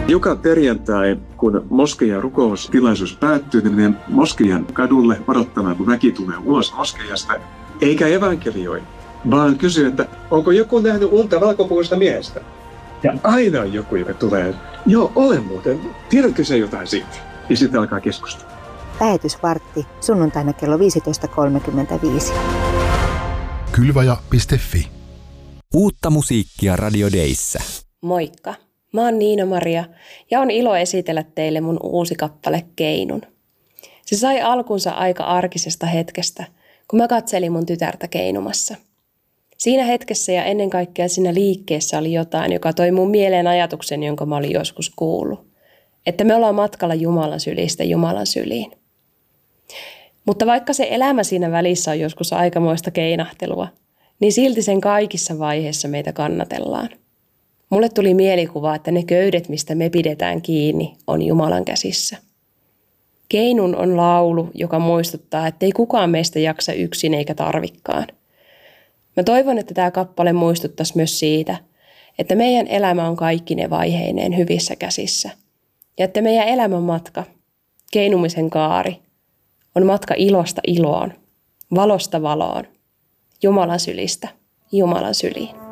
Joka perjantai, kun moskeijan rukoustilaisuus päättyy, niin menen moskeijan kadulle odottamaan, kun väki tulee ulos moskeijasta, eikä evankelioi, vaan kysyy, että onko joku nähnyt unta valkopukuisesta miehestä? Ja aina on joku, joka tulee, joo, olen muuten, tiedätkö se jotain siitä? Ja sitten alkaa keskustella. Lähetysvartti sunnuntaina kello 15.35. Kylvaja.fi. Uutta musiikkia Radio Dayssä. Moikka! Mä oon Niina-Maria ja on ilo esitellä teille mun uusi kappale Keinun. Se sai alkunsa aika arkisesta hetkestä, kun mä katselin mun tytärtä keinumassa. Siinä hetkessä ja ennen kaikkea siinä liikkeessä oli jotain, joka toi mun mieleen ajatuksen, jonka mä olin joskus kuullut. Että me ollaan matkalla Jumalan sylistä Jumalan syliin. Mutta vaikka se elämä siinä välissä on joskus aikamoista keinahtelua, niin silti sen kaikissa vaiheissa meitä kannatellaan. Mulle tuli mielikuva, että ne köydet, mistä me pidetään kiinni, on Jumalan käsissä. Keinun on laulu, joka muistuttaa, että ei kukaan meistä jaksa yksin eikä tarvikkaan. Mä toivon, että tämä kappale muistuttaisi myös siitä, että meidän elämä on kaikkine vaiheineen hyvissä käsissä. Ja että meidän elämän matka, keinumisen kaari, on matka ilosta iloon, valosta valoon, Jumalan sylistä Jumalan syliin.